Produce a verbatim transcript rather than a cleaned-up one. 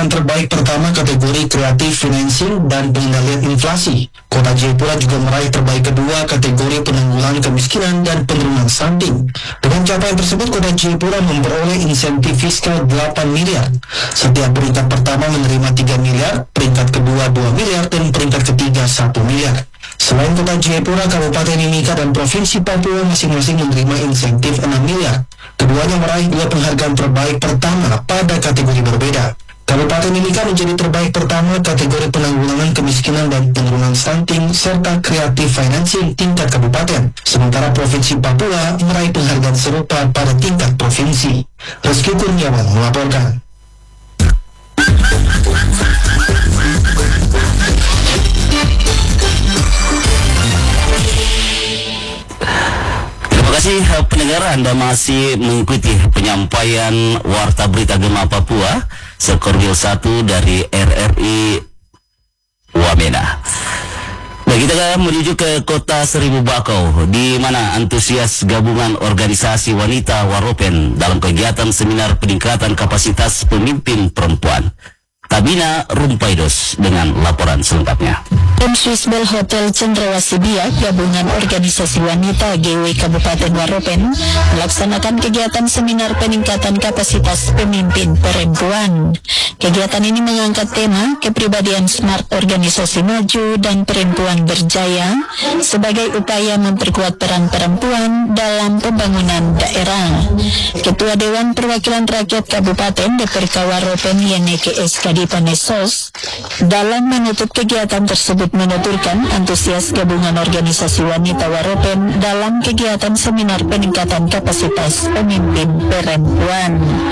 penghargaan terbaik pertama kategori kreatif financing dan pengendalian inflasi. Kota Jayapura juga meraih terbaik kedua kategori penanggulangan kemiskinan dan penurunan stunting. Dengan capaian tersebut, Kota Jayapura memperoleh insentif fiskal delapan miliar. Setiap peringkat pertama menerima tiga miliar, peringkat kedua dua miliar, dan peringkat ketiga satu miliar. Selain Kota Jayapura, Kabupaten Mimika dan Provinsi Papua masing-masing menerima insentif enam miliar. Keduanya meraih dua penghargaan terbaik pertama pada kategori berbeda. Kabupaten Mimika menjadi terbaik pertama kategori penanggulangan kemiskinan dan penurunan stunting serta kreatif financing tingkat kabupaten. Sementara Provinsi Papua meraih penghargaan serupa pada tingkat provinsi. Rizky Kurniawan melaporkan. Terima kasih pendengar, Anda masih mengikuti penyampaian Warta Berita Gema Papua Sekorwil satu dari R R I Wamena. Nah, kita menuju ke kota Seribu Bakau, di mana antusias gabungan organisasi wanita Waropen dalam kegiatan seminar peningkatan kapasitas pemimpin perempuan. Tabina Rumpaidos dengan laporan selengkapnya. Tim Swissbell Hotel Cendrawasih Biak, gabungan organisasi wanita G W Kabupaten Waropen, melaksanakan kegiatan seminar peningkatan kapasitas pemimpin perempuan. Kegiatan ini mengangkat tema kepribadian smart, organisasi maju, dan perempuan berjaya sebagai upaya memperkuat peran perempuan dalam pembangunan daerah. Ketua Dewan Perwakilan Rakyat Kabupaten D P R K Waropen Yeneke S K D Panesos dalam menutup kegiatan tersebut menuturkan antusias gabungan organisasi wanita Waropen dalam kegiatan seminar peningkatan kapasitas pemimpin perempuan.